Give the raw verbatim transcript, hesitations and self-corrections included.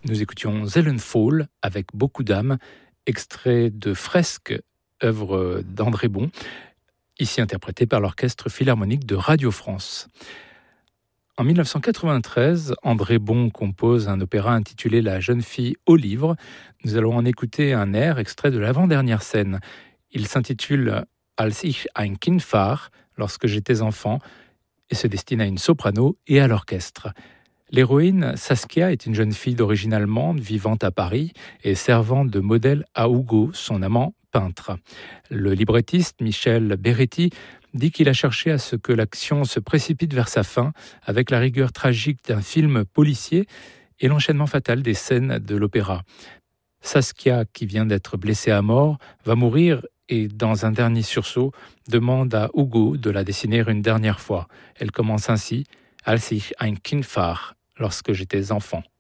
Nous écoutions Seelenfall avec beaucoup d'âme, extrait de Fresque, œuvre d'André Bon, ici interprété par l'Orchestre Philharmonique de Radio France. En dix-neuf cent quatre-vingt-treize, André Bon compose un opéra intitulé La jeune fille au livre. Nous allons en écouter un air extrait de l'avant-dernière scène. Il s'intitule Als ich ein Kind war, lorsque j'étais enfant, et se destine à une soprano et à l'orchestre. L'héroïne, Saskia, est une jeune fille d'origine allemande vivant à Paris et servant de modèle à Hugo, son amant peintre. Le librettiste Michel Beretti dit qu'il a cherché à ce que l'action se précipite vers sa fin avec la rigueur tragique d'un film policier et l'enchaînement fatal des scènes de l'opéra. Saskia, qui vient d'être blessée à mort, va mourir et, dans un dernier sursaut, demande à Hugo de la dessiner une dernière fois. Elle commence ainsi « Als ich ein Kind war », lorsque j'étais enfant.